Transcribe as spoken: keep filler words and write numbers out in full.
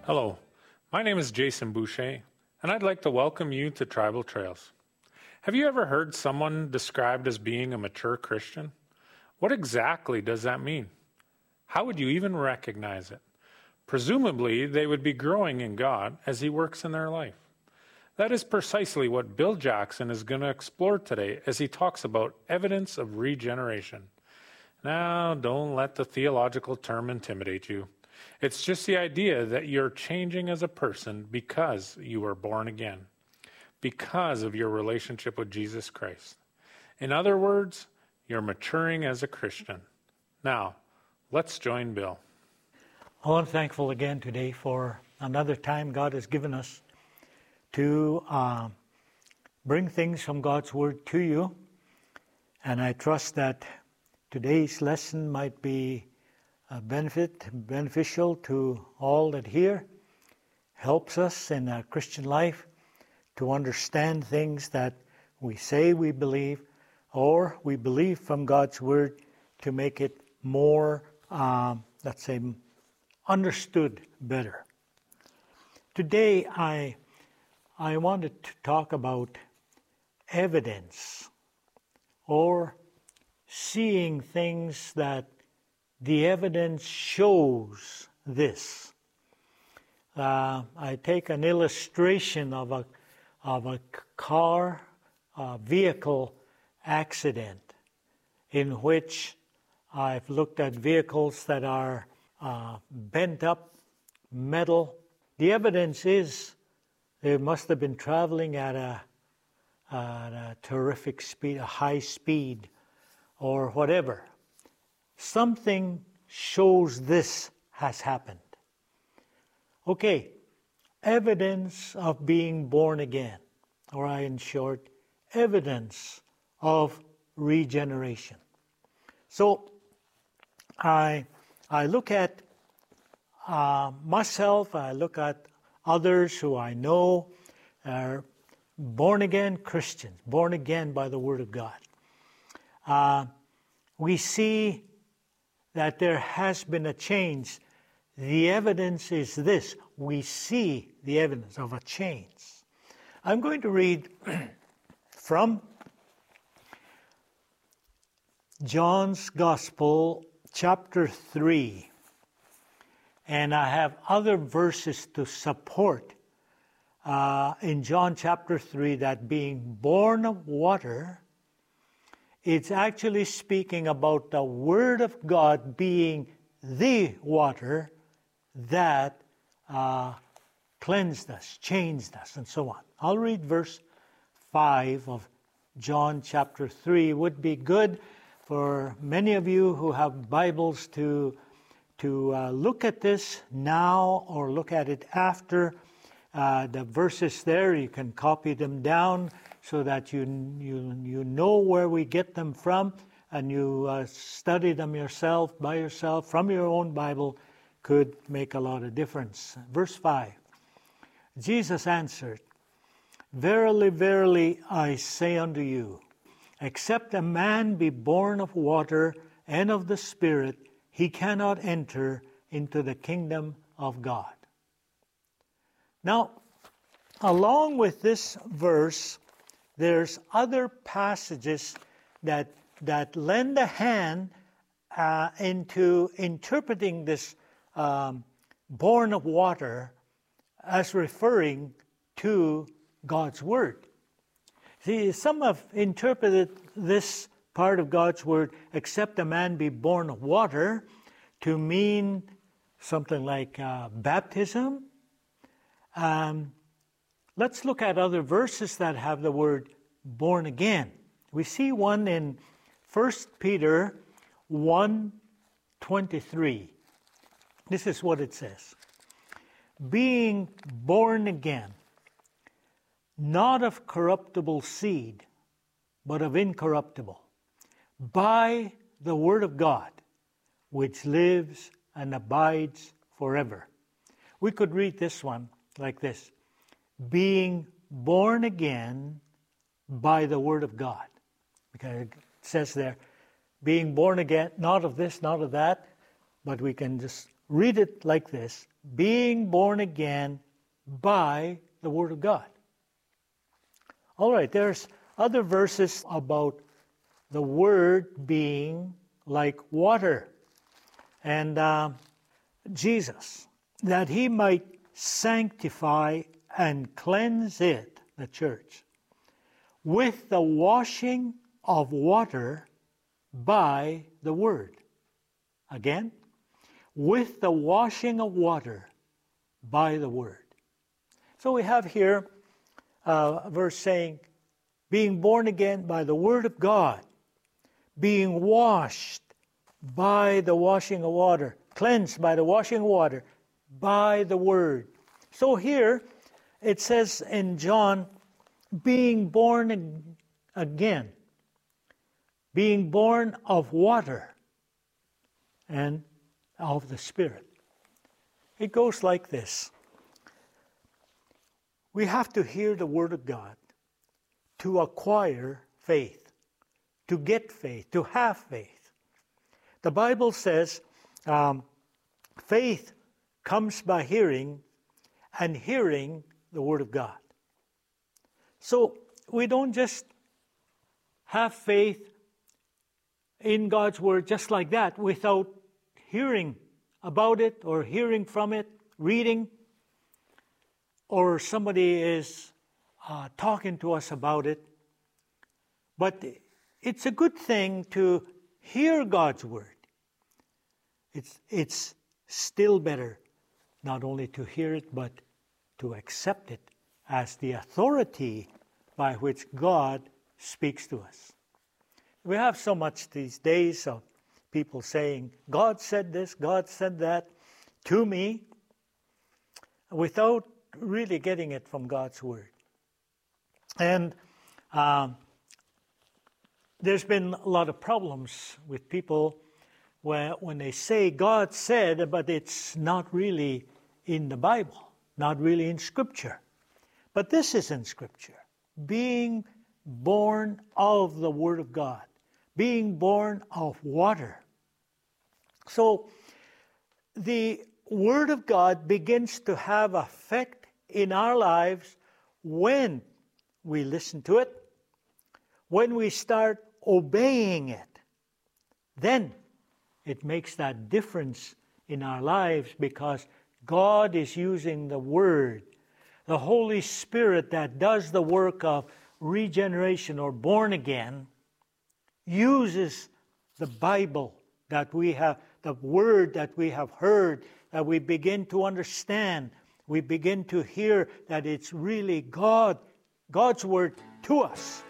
Hello, my name is Jason Boucher, and I'd like to welcome you to Tribal Trails. Have you ever heard someone described as being a mature Christian? What exactly does that mean? How would you even recognize it? Presumably, they would be growing in God as He works in their life. That is precisely what Bill Jackson is going to explore today as he talks about evidence of regeneration. Now, don't let the theological term intimidate you. It's just the idea that you're changing as a person because you were born again, because of your relationship with Jesus Christ. In other words, you're maturing as a Christian. Now, let's join Bill. Well, I'm thankful again today for another time God has given us to uh, bring things from God's Word to you. And I trust that today's lesson might be a benefit, beneficial to all that hear, helps us in our Christian life to understand things that we say we believe or we believe from God's Word to make it more, um, let's say, understood better. Today I I wanted to talk about evidence or seeing things that the evidence shows this. Uh, I take an illustration of a of a car, a vehicle accident in which I've looked at vehicles that are uh, bent up metal. The evidence is they must have been traveling at a, at a terrific speed, a high speed, or whatever. Something shows this has happened. Okay, evidence of being born again, or in short, evidence of regeneration. So I I look at uh, myself, I look at others who I know are born again Christians, born again by the Word of God. Uh, we see that there has been a change. The evidence is this. We see the evidence of a change. I'm going to read from John's Gospel, chapter three. And I have other verses to support uh, in John chapter three that being born of water, it's actually speaking about the Word of God being the water that uh, cleansed us, changed us, and so on. I'll read verse five of John chapter three. It would be good for many of you who have Bibles to, to uh, look at this now or look at it after. Uh, the verses there, you can copy them down so that you you you know where we get them from, and you uh, study them yourself, by yourself, from your own Bible, could make a lot of difference. Verse five, Jesus answered, "Verily, verily, I say unto you, except a man be born of water and of the Spirit, he cannot enter into the kingdom of God." Now, along with this verse, there's other passages that that lend a hand uh, into interpreting this um, born of water as referring to God's Word. See, some have interpreted this part of God's Word, except a man be born of water, to mean something like uh, baptism. Um, let's look at other verses that have the word born again. We see one in First Peter one twenty-three. This is what it says. "Being born again, not of corruptible seed, but of incorruptible, by the Word of God, which lives and abides forever." We could read this one like this: being born again by the Word of God. Because it says there, being born again, not of this, not of that, but we can just read it like this: being born again by the Word of God. All right, there's other verses about the Word being like water. And uh, Jesus, that He might sanctify and cleanse it, the church, with the washing of water by the Word. Again, with the washing of water by the Word. So we have here uh, a verse saying, being born again by the Word of God, being washed by the washing of water, cleansed by the washing of water, by the Word. So here it says in John, being born again, being born of water and of the Spirit. It goes like this. We have to hear the Word of God to acquire faith, to get faith, to have faith. The Bible says um, faith comes by hearing, and hearing the Word of God. So we don't just have faith in God's Word just like that without hearing about it or hearing from it, reading, or somebody is uh, talking to us about it. But it's a good thing to hear God's Word. It's, it's still better not only to hear it, but to accept it as the authority by which God speaks to us. We have so much these days of people saying, God said this, God said that to me, without really getting it from God's Word. And um, there's been a lot of problems with people where, when they say God said, but it's not really in the Bible, not really in Scripture. But this is in Scripture. Being born of the Word of God. Being born of water. So the Word of God begins to have effect in our lives when we listen to it, when we start obeying it. Then it makes that difference in our lives, because God is using the Word, the Holy Spirit that does the work of regeneration or born again, uses the Bible that we have, the Word that we have heard, that we begin to understand. We begin to hear that it's really God, God's Word to us.